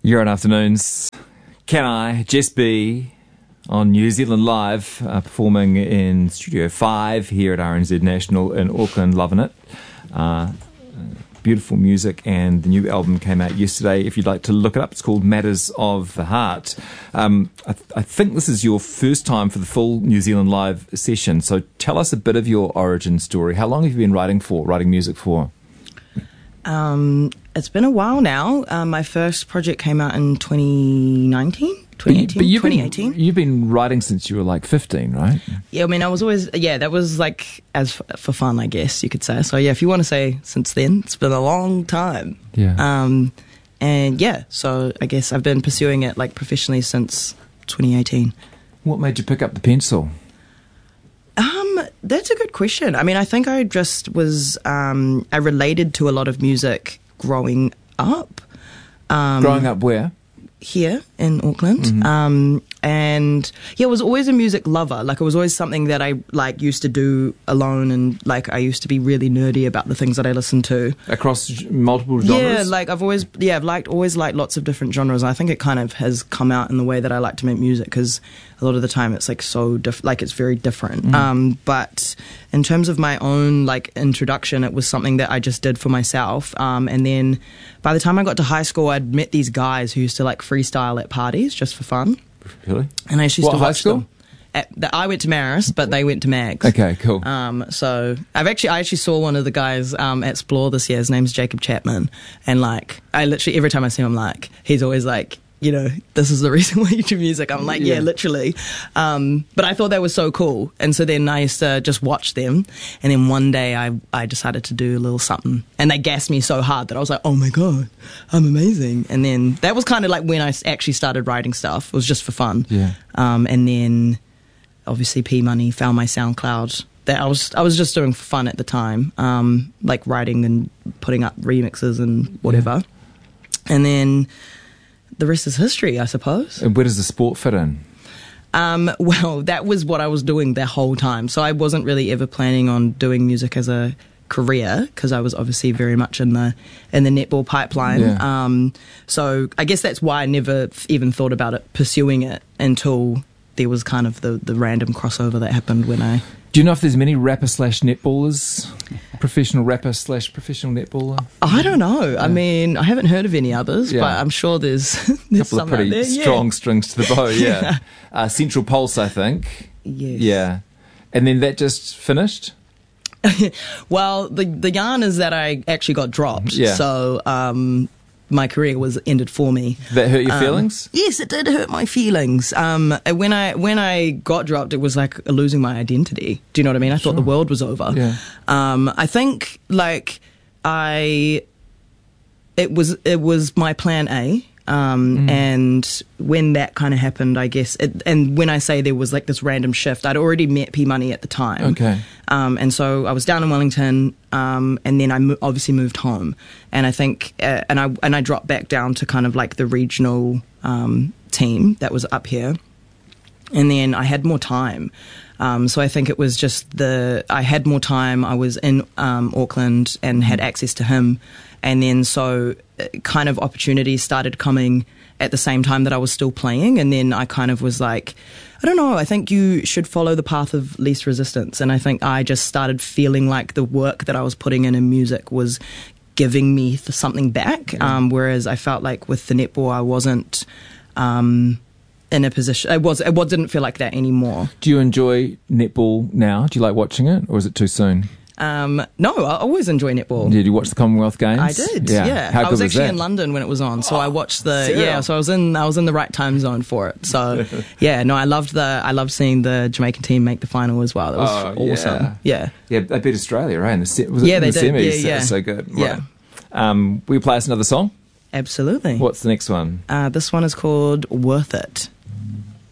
You're on Afternoons. Can I, Jess B, on New Zealand Live, performing in Studio 5 here at RNZ National in Auckland, loving it. Beautiful music, and the new album came out yesterday. If you'd like to look it up, it's called Matters of the Heart. I think this is your first time for the full New Zealand Live session, so tell us a bit of your origin story. How long have you been writing music for? It's been a while now. My first project came out in 2018. You've been writing since you were like 15, right? Yeah, I mean, I was always, that was like as for fun, I guess you could say. So yeah, if you want to say since then, it's been a long time. Yeah. And yeah, so I guess I've been pursuing it like professionally since 2018. What made you pick up the pencil? That's a good question. I mean, I think I just was, I related to a lot of music growing up. Growing up where? Here in Auckland. Mm-hmm. And yeah, I was always a music lover. Like, it was always something that I like used to do alone, and like I used to be really nerdy about the things that I listened to. Across multiple genres? Yeah, like I've always liked lots of different genres. I think it kind of has come out in the way that I like to make music, because a lot of the time it's like so like it's very different. But in terms of my own like introduction, it was something that I just did for myself. And then by the time I got to high school, I'd met these guys who used to like freestyle at parties just for fun. Really? And I used to high watch school? them. I went to Marist, but they went to Mags. Okay, cool. So I actually saw one of the guys at Splore this year. His name's Jacob Chapman, and like I literally every time I see him, like he's always like, you know, this is the reason why you do music. I'm like, yeah, literally. But I thought that was so cool. And so then I used to just watch them. And then one day I decided to do a little something. And they gassed me so hard that I was like, oh my God, I'm amazing. And then that was kind of like when I actually started writing stuff. It was just for fun. Yeah. And then obviously P Money found my SoundCloud. That I was just doing for fun at the time, like writing and putting up remixes and whatever. Yeah. And then the rest is history, I suppose. And where does the sport fit in? Well, that was what I was doing the whole time. So I wasn't really ever planning on doing music as a career, because I was obviously very much in the netball pipeline. Yeah. So I guess that's why I never even thought about pursuing it until there was kind of the random crossover that happened when I... Do you know if there's many rapper/netballers? Professional rapper/professional netballer? I don't know. Yeah. I mean, I haven't heard of any others, but I'm sure there's a couple of pretty strong strings to the bow, yeah. Central Pulse, I think. Yes. Yeah. And then that just finished? Well, the yarn is that I actually got dropped. Yeah. So my career was ended for me. That hurt your feelings? Yes, it did hurt my feelings. When I got dropped, it was like losing my identity. Do you know what I mean? I thought the world was over. Yeah. I think like it was my plan A. And when that kind of happened, I guess, and when I say there was like this random shift, I'd already met P Money at the time. Okay. And so I was down in Wellington, and then I obviously moved home, and I think, and I dropped back down to kind of like the regional team that was up here, and then I had more time. So I think it was just I had more time. I was in Auckland and had access to him. And then so kind of opportunities started coming at the same time that I was still playing. And then I kind of was like, I don't know, I think you should follow the path of least resistance. And I think I just started feeling like the work that I was putting in music was giving me something back. Whereas I felt like with the netball, I wasn't in a position, it didn't feel like that anymore. Do you enjoy netball now? Do you like watching it, or is it too soon? No, I always enjoy netball. Did you watch the Commonwealth Games? I did, yeah. How good I was actually that? in London when it was on, so I watched serious? so I was in the right time zone for it. So yeah, no, I loved seeing the Jamaican team make the final as well. That was awesome. Yeah, they beat Australia, right? They did. Semis? Yeah. So good. Yeah. Will you play us another song? Absolutely. What's the next one? This one is called Worth It.